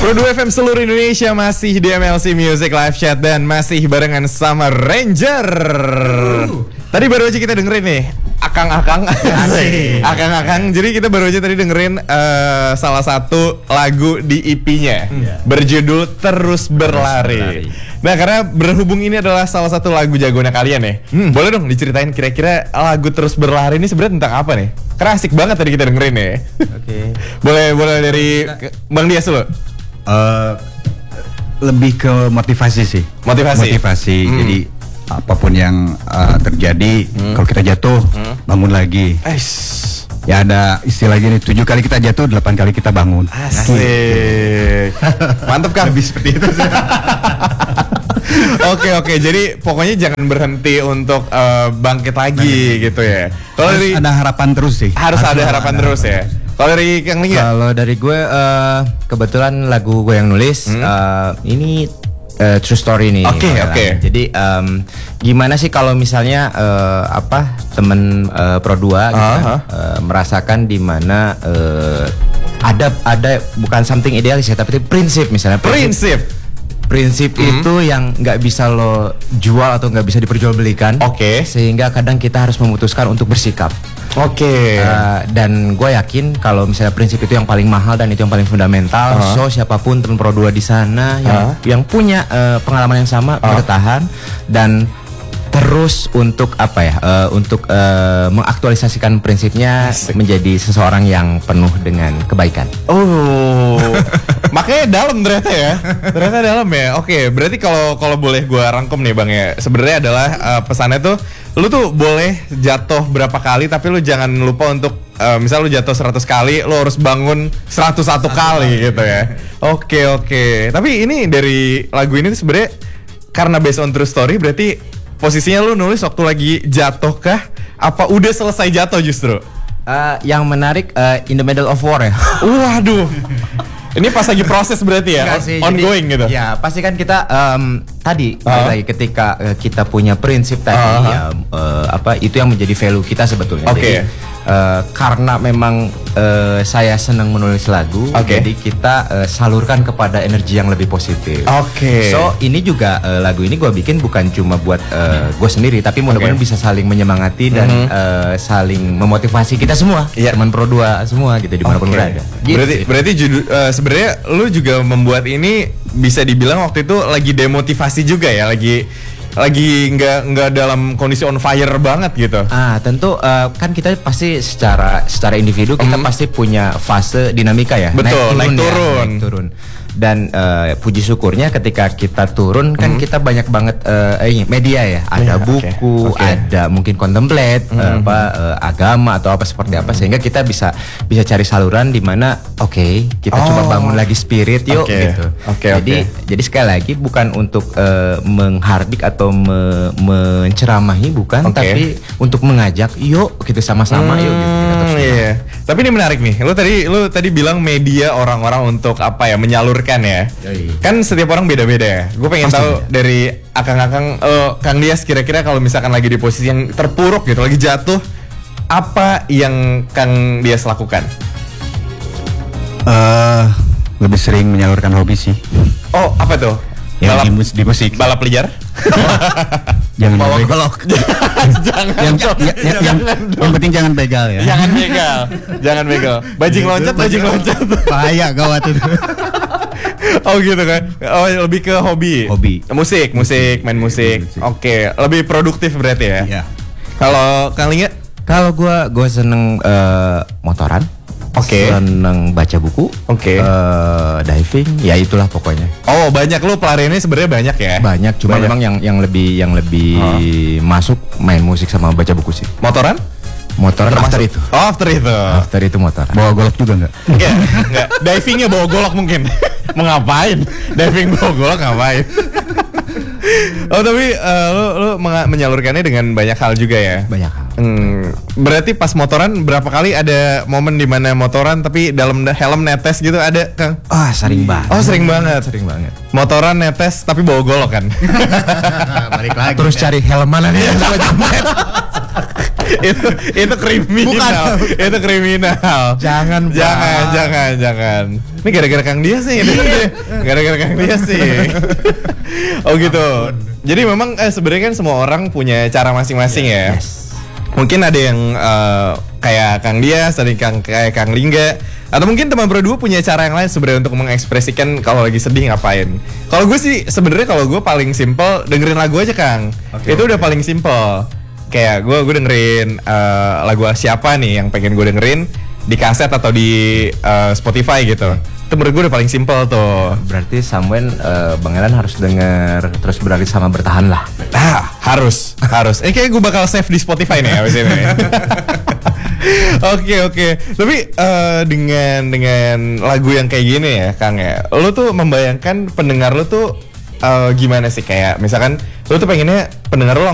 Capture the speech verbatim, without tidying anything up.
Pro dua F M seluruh Indonesia masih di M L C Music Live Chat dan masih barengan sama Ranger. Uh. Tadi baru aja kita dengerin nih Akang-akang Akang-akang. Jadi kita baru aja tadi dengerin uh, salah satu lagu di E P-nya yeah. berjudul Terus Berlari. Nah, karena berhubung ini adalah salah satu lagu jagoannya kalian ya, hmm. boleh dong diceritain kira-kira lagu Terus Berlari ini sebenarnya tentang apa nih? Karena asik banget tadi kita dengerin ya. Oke. Okay. boleh boleh dari Bang Dias dulu. Uh, lebih ke motivasi sih. Motivasi. Motivasi. Hmm. Jadi apapun yang uh, terjadi, hmm. kalau kita jatuh, hmm. bangun lagi. Eish. Ya ada istilahnya nih, tujuh kali kita jatuh, delapan kali kita bangun. Asik. Mantap kan? Lebih seperti itu. Oke oke, jadi pokoknya jangan berhenti untuk uh, bangkit lagi nah, gitu ya. Kalau dari ada harapan terus sih. Harus, harus ada harapan ada terus harapan. ya. Kalau dari Kang Lia? Kalau dari gue uh, kebetulan lagu gue yang nulis hmm. uh, ini uh, true story nih. Oke okay, oke. Okay. Jadi um, gimana sih kalau misalnya uh, apa temen uh, Pro dua gitu uh-huh. kan, uh, merasakan di mana uh, ada ada bukan something idealis ya, tapi prinsip misalnya. Prinsip. Prinsip hmm. itu yang nggak bisa lo jual atau nggak bisa diperjualbelikan. Oke. Okay. Sehingga kadang kita harus memutuskan untuk bersikap. Oke. Okay. Uh, dan gue yakin kalau misalnya prinsip itu yang paling mahal dan itu yang paling fundamental. Uh-huh. So siapapun teman Pro dua di sana yang uh-huh. yang punya uh, pengalaman yang sama uh-huh. bertahan dan terus untuk apa ya? Uh, untuk uh, mengaktualisasikan prinsipnya Asik. menjadi seseorang yang penuh dengan kebaikan. Oh. Makanya dalam ternyata ya. Ternyata dalam ya. Oke, berarti kalau kalau boleh gue rangkum nih Bang ya. Sebenarnya adalah uh, pesannya tuh lu tuh boleh jatuh berapa kali tapi lu jangan lupa untuk uh, misal lu jatuh seratus kali, lu harus bangun seratus satu kali gitu ya. Oke, oke. Tapi ini dari lagu ini tuh sebenarnya karena based on true story, berarti posisinya lu nulis waktu lagi jatuh kah? Apa udah selesai jatuh justru? Uh, yang menarik uh, in the middle of war ya. Waduh. Ini pas lagi proses berarti ya, sih, ongoing jadi, gitu. Ya pasti kan kita um, tadi uh-huh. lagi ketika uh, kita punya prinsip tadi uh-huh. ya uh, apa itu yang menjadi value kita sebetulnya. Oke. Okay. Uh, karena memang uh, saya senang menulis lagu, okay. jadi kita uh, salurkan kepada energi yang lebih positif. Oke. Okay. So ini juga uh, lagu ini gue bikin bukan cuma buat uh, gue sendiri, tapi mudah-mudahan okay. bisa saling menyemangati dan mm-hmm. uh, saling memotivasi kita semua, yeah. teman Pro dua semua gitu dimanapun okay. berada. Gitu berarti sih. berarti judul, uh, sebenarnya lu juga membuat ini bisa dibilang waktu itu lagi demotivasi juga ya, lagi lagi nggak nggak dalam kondisi on fire banget gitu. Ah tentu uh, kan kita pasti secara secara individu kita mm. pasti punya fase dinamika ya. Betul, naik turun, naik turun. Ya, naik turun. Dan uh, puji syukurnya ketika kita turun kan mm. kita banyak banget uh, eh, media ya, ada yeah, buku, okay. Okay. ada mungkin contemplate, mm. uh, apa uh, agama atau apa seperti apa sehingga kita bisa bisa cari saluran di mana oke okay, kita oh. coba bangun lagi spirit yuk okay. gitu. Okay, jadi okay. jadi sekali lagi bukan untuk uh, menghardik atau me, menceramahi bukan, okay. tapi untuk mengajak yuk gitu sama-sama mm, yuk gitu. Kita iya. Tapi ini menarik nih. Lu tadi lu tadi bilang media orang-orang untuk apa ya menyalurkan kan ya, Yoi. Kan setiap orang beda-beda ya. Gue pengen Pasti tahu ya. Dari akang-akang, uh, Kang Dias kira-kira kalau misalkan lagi di posisi yang terpuruk gitu, lagi jatuh, apa yang Kang Dias lakukan? Uh, lebih sering menyalurkan hobi sih. Oh, apa tuh? Ya, balap di, mus- di musik. Balap liar? Jangan bawa golok. jangan. Yang, ya, ya, yang, yang, yang penting jangan begal ya. Jangan begal. Jangan begal. Bajing loncat, bajing loncat. Bahaya gawat itu. Oh gitu kan. Oh lebih ke hobi. Hobi. Musik, musik, main musik. musik. Oke, lebih produktif berarti ya. Iya. Kalau Kang Linga? Kalau gue gue seneng uh, motoran. Oke. Okay. Seneng baca buku. Oke. Okay. Uh, diving. Ya itulah pokoknya. Oh banyak lu pelariannya sebenarnya banyak ya? Banyak. Cuma banyak. Memang yang yang lebih yang lebih huh? masuk main musik sama baca buku sih. Motoran? Motoran after itu. Oh after itu. After itu motoran. Bawa golok juga nggak? Enggak, enggak. Divingnya bawa golok mungkin. Mau ngapain? Diving bawa golok ngapain? Oh tapi uh, lu, lu menyalurkannya dengan banyak hal juga ya? Banyak hal. Hmm, berarti pas motoran berapa kali ada momen di mana motoran tapi dalam helm netes gitu ada Kang? Ah oh, sering banget. Oh sering banget. Sering banget. Motoran netes tapi bawa golok kan? Balik lagi. Terus ya. Cari helm mana nih yang sama jempet. itu itu kriminal. Bukan. Itu kriminal. Jangan, Bang. jangan, jangan, jangan. Ini gara-gara Kang Dia sih. Gara-gara Kang Dia sih. Oh gitu. Jadi memang eh, sebenarnya kan semua orang punya cara masing-masing ya. Yes. Mungkin ada yang uh, kayak Kang Dias, ada yang Kang, kayak Kang Lingga, atau mungkin teman berdua punya cara yang lain sebenarnya untuk mengekspresikan kalau lagi sedih ngapain. Kalau gue sih sebenarnya kalau gue paling simple dengerin lagu aja Kang. Okay, Itu okay. udah paling simple. Kayak gue gue dengerin uh, lagu siapa nih yang pengen gue dengerin di kaset atau di uh, Spotify gitu. Itu menurut gue udah paling simple tuh. Berarti Samwen uh, Bang Elan harus denger terus berlari sama bertahan lah. Ah, harus, harus. Eh kayak gue bakal save di Spotify nih abis ini. Oke oke. Tapi uh, dengan dengan lagu yang kayak gini ya, Kang ya, lo tuh membayangkan pendengar lo tuh uh, gimana sih, kayak misalkan lo tuh pengennya pendengar lo